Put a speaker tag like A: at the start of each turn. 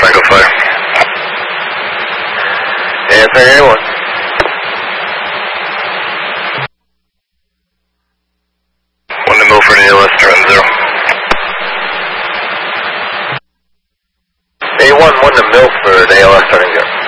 A: Franco Fire. And Fire A1. One to Milford ALS, turn 0. A1, 1 to Milford, ALS, turning 0.